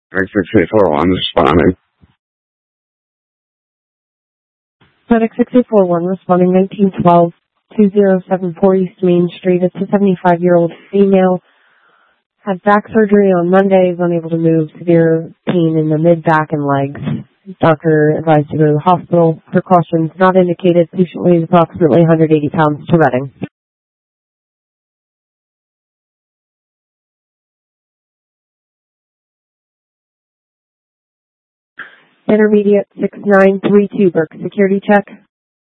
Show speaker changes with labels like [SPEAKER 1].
[SPEAKER 1] 64841 responding.
[SPEAKER 2] Medic 6841 responding 1912 2074 East Main Street. It's a 75-year-old female. Had back surgery on Monday, is unable to move, severe pain in the mid-back and legs. Doctor advised to go to the hospital. Precautions not indicated. Patient weighs approximately 180 pounds to Reading. Intermediate 6932 Burke security check.